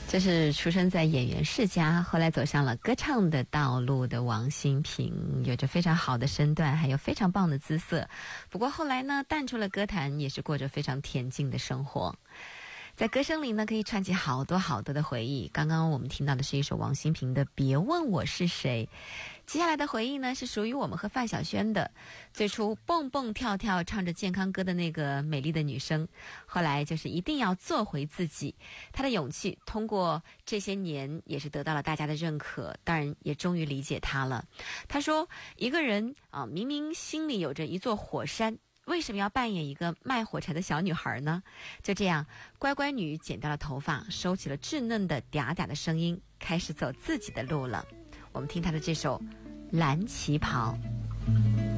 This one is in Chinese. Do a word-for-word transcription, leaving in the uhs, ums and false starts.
这是出生在演员世家，后来走上了歌唱的道路的王心平，有着非常好的身段，还有非常棒的姿色。不过后来呢，淡出了歌坛，也是过着非常恬静的生活。在歌声里呢，可以串起好多好多的回忆。刚刚我们听到的是一首王心平的《别问我是谁》，接下来的回忆呢，是属于我们和范晓萱的。最初蹦蹦跳跳唱着健康歌的那个美丽的女生，后来就是一定要做回自己。她的勇气通过这些年也是得到了大家的认可，当然也终于理解她了。她说，一个人啊，明明心里有着一座火山，为什么要扮演一个卖火柴的小女孩呢？就这样，乖乖女剪掉了头发，收起了稚嫩的嗲嗲的声音，开始走自己的路了。我们听她的这首《蓝旗袍》。